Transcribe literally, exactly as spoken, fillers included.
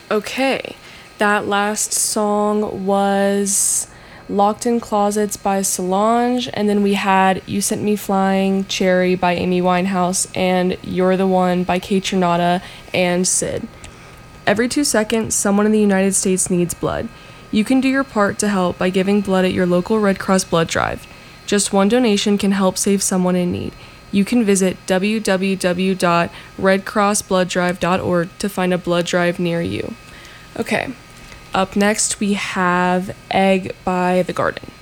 Okay, that last song was Locked in Closets by Solange, and then we had You Sent Me Flying, Cherry by Amy Winehouse, and You're the One by Kaytranada and Sid. Every two seconds, someone in the United States needs blood. You can do your part to help by giving blood at your local Red Cross blood drive. Just one donation can help save someone in need. You can visit w w w dot red cross blood drive dot org to find a blood drive near you. Okay, up next we have Egg by The Garden.